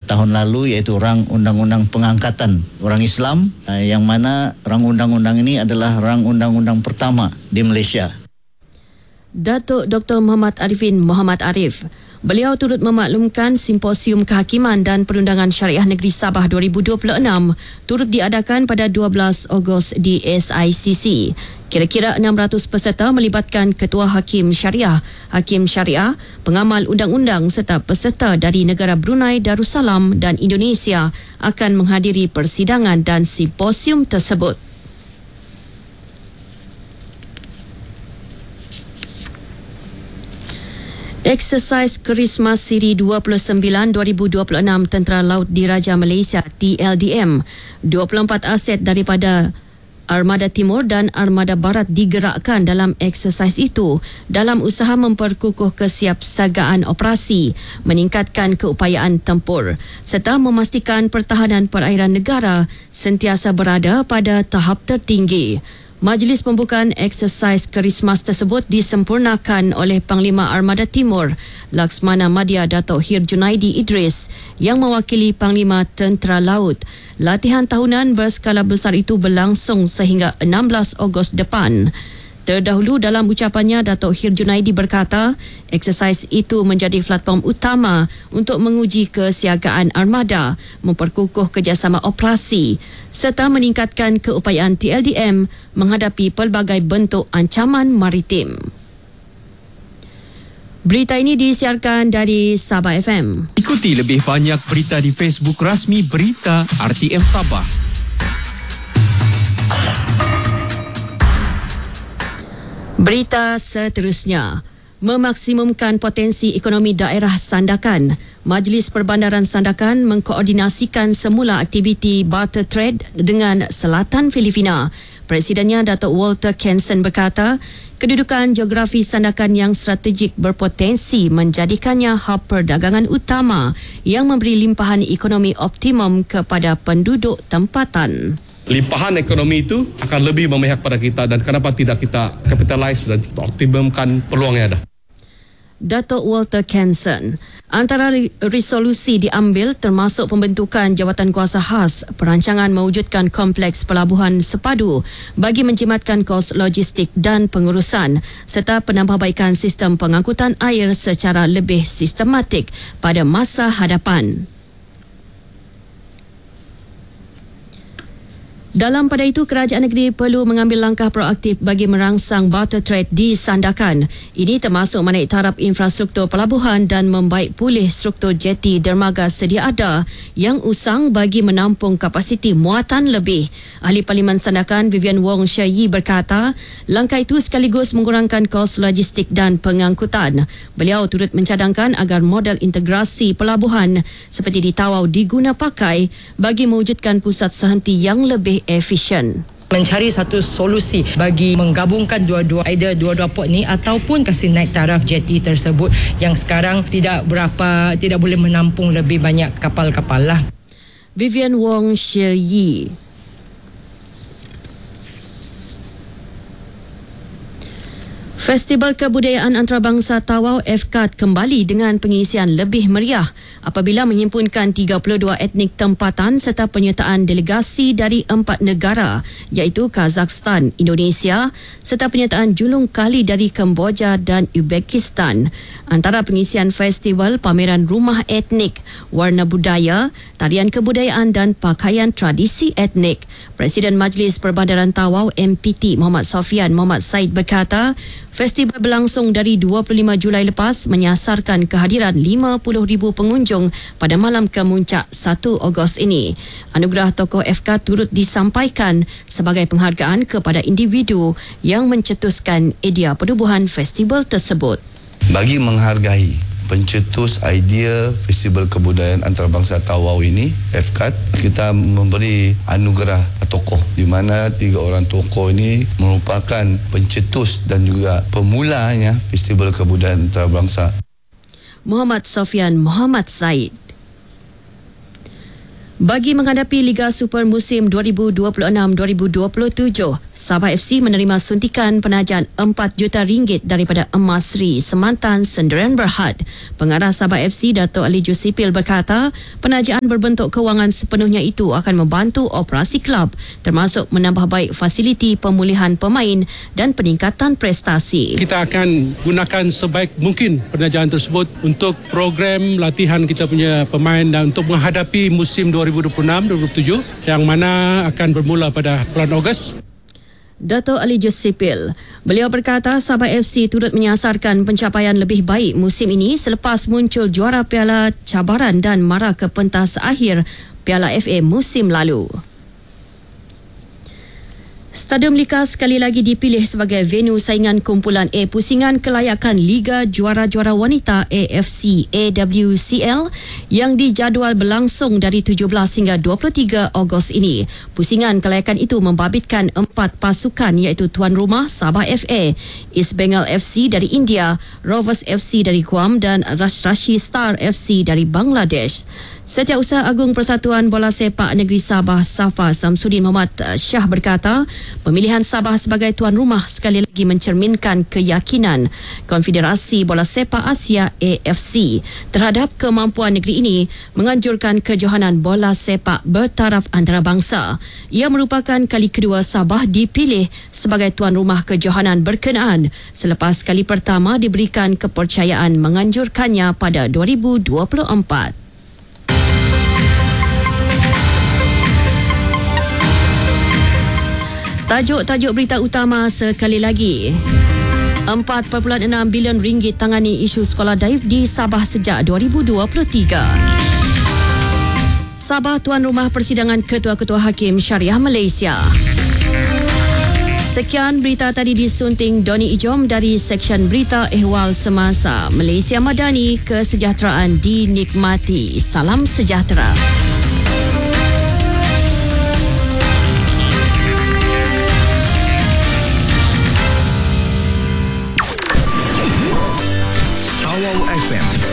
tahun lalu, iaitu rang undang-undang pengangkatan orang Islam, yang mana rang undang-undang ini adalah rang undang-undang pertama di Malaysia. Datuk Dr. Muhammad Arifin Muhammad Arif. Beliau turut memaklumkan Simposium Kehakiman dan Perundangan Syariah Negeri Sabah 2026 turut diadakan pada 12 Ogos di SICC. Kira-kira 600 peserta melibatkan Ketua Hakim Syariah, Hakim Syariah, pengamal undang-undang serta peserta dari negara Brunei Darussalam dan Indonesia akan menghadiri persidangan dan simposium tersebut. Eksersis Christmas Siri 29 2026 Tentera Laut Diraja Malaysia TLDM. 24 aset daripada Armada Timur dan Armada Barat digerakkan dalam eksersis itu dalam usaha memperkukuh kesiapsiagaan operasi, meningkatkan keupayaan tempur serta memastikan pertahanan perairan negara sentiasa berada pada tahap tertinggi. Majlis pembukaan eksersis Christmas tersebut disempurnakan oleh Panglima Armada Timur, Laksmana Madya Datuk Hir Junaidi Idris yang mewakili Panglima Tentera Laut. Latihan tahunan berskala besar itu berlangsung sehingga 16 Ogos depan. Terdahulu dalam ucapannya, Datuk Hir Junaidi berkata, eksersis itu menjadi platform utama untuk menguji kesiagaan armada, memperkukuh kerjasama operasi serta meningkatkan keupayaan TLDM menghadapi pelbagai bentuk ancaman maritim. Berita ini disiarkan dari Sabah FM. Ikuti lebih banyak berita di Facebook rasmi Berita RTM Sabah. Berita seterusnya, memaksimumkan potensi ekonomi daerah Sandakan. Majlis Perbandaran Sandakan mengkoordinasikan semula aktiviti barter trade dengan Selatan Filipina. Presidennya Datuk Walter Kenson berkata, kedudukan geografi Sandakan yang strategik berpotensi menjadikannya hub perdagangan utama yang memberi limpahan ekonomi optimum kepada penduduk tempatan. Limpahan ekonomi itu akan lebih memihak pada kita dan kenapa tidak kita capitalize dan optimumkan peluang yang ada. Datuk Walter Kenson. Antara resolusi diambil termasuk pembentukan jawatan kuasa khas, perancangan mewujudkan kompleks pelabuhan sepadu bagi menjimatkan kos logistik dan pengurusan serta penambahbaikan sistem pengangkutan air secara lebih sistematik pada masa hadapan. Dalam pada itu, kerajaan negeri perlu mengambil langkah proaktif bagi merangsang barter trade di Sandakan. Ini termasuk menaik taraf infrastruktur pelabuhan dan membaik pulih struktur jeti dermaga sedia ada yang usang bagi menampung kapasiti muatan lebih. Ahli Parlimen Sandakan Vivian Wong Syeyi berkata, langkah itu sekaligus mengurangkan kos logistik dan pengangkutan. Beliau turut mencadangkan agar model integrasi pelabuhan seperti di Tawau diguna pakai bagi mewujudkan pusat sehenti yang lebih efisien. Mencari satu solusi bagi menggabungkan dua-dua port ni ataupun kasih naik taraf jeti tersebut yang sekarang tidak boleh menampung lebih banyak kapal-kapal lah. Vivian Wong Syeyi. Festival Kebudayaan Antarabangsa Tawau FKAT kembali dengan pengisian lebih meriah apabila menghimpunkan 32 etnik tempatan serta penyertaan delegasi dari 4 negara iaitu Kazakhstan, Indonesia serta penyertaan julung kali dari Kemboja dan Uzbekistan. Antara pengisian festival, pameran rumah etnik, warna budaya, tarian kebudayaan dan pakaian tradisi etnik. Presiden Majlis Perbandaran Tawau MPT Muhammad Sofian Muhammad Said berkata, festival berlangsung dari 25 Julai lepas menyasarkan kehadiran 50,000 pengunjung pada malam kemuncak 1 Ogos ini. Anugerah tokoh FK turut disampaikan sebagai penghargaan kepada individu yang mencetuskan idea penubuhan festival tersebut. Bagi menghargai pencetus idea Festival Kebudayaan Antarabangsa Tawau ini, FKAT, kita memberi anugerah tokoh di mana 3 orang tokoh ini merupakan pencetus dan juga pemulanya Festival Kebudayaan Antarabangsa. Muhammad Sofian Muhammad Said. Bagi menghadapi Liga Super musim 2026-2027, Sabah FC menerima suntikan penajan RM4 juta daripada Emas Sri Semantan Sendirian Berhad. Pengarah Sabah FC Dato' Ali Jusipil berkata, penajaan berbentuk kewangan sepenuhnya itu akan membantu operasi kelab termasuk menambah baik fasiliti pemulihan pemain dan peningkatan prestasi. Kita akan gunakan sebaik mungkin penajaan tersebut untuk program latihan kita punya pemain dan untuk menghadapi musim 2026-2027 yang mana akan bermula pada bulan Ogos. Dato' Ali Jusipil. Beliau berkata Sabah FC turut menyasarkan pencapaian lebih baik musim ini selepas muncul juara Piala Cabaran dan mara ke pentas akhir Piala FA musim lalu. Stadium Lika sekali lagi dipilih sebagai venue saingan kumpulan A pusingan kelayakan Liga Juara-Juara Wanita AFC AWCL yang dijadual berlangsung dari 17 hingga 23 Ogos ini. Pusingan kelayakan itu membabitkan 4 pasukan iaitu tuan rumah Sabah FA, East Bengal FC dari India, Rovers FC dari Guam dan Rajshahi Star FC dari Bangladesh. Setiausaha Agung Persatuan Bola Sepak Negeri Sabah Safa Samsudin Muhammad Shah berkata, pemilihan Sabah sebagai tuan rumah sekali lagi mencerminkan keyakinan Konfederasi Bola Sepak Asia AFC terhadap kemampuan negeri ini menganjurkan kejohanan bola sepak bertaraf antarabangsa. Ia merupakan kali kedua Sabah dipilih sebagai tuan rumah kejohanan berkenaan selepas kali pertama diberikan kepercayaan menganjurkannya pada 2024. Tajuk-tajuk berita utama sekali lagi. 4.6 bilion ringgit tangani isu sekolah daif di Sabah sejak 2023. Sabah tuan rumah persidangan Ketua-Ketua Hakim Syariah Malaysia. Sekian berita tadi disunting Doni Ijom dari Seksyen Berita Ehwal Semasa. Malaysia Madani, kesejahteraan dinikmati. Salam sejahtera. Tawau FM